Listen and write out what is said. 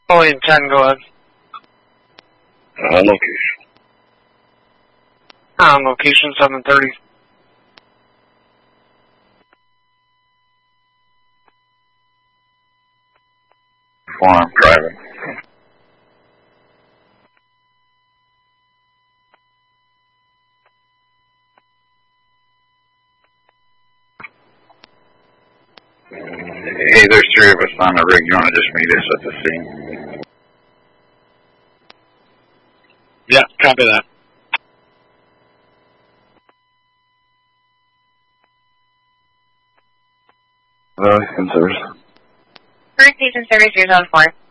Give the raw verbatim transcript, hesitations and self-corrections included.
William ten, go ahead. Uh, location. On location seven thirty. Farm driving. Hey, there's three of us on the rig. You want to just meet us at the scene? Yeah, copy that. Uh, sensors. Current station service, you're zone four.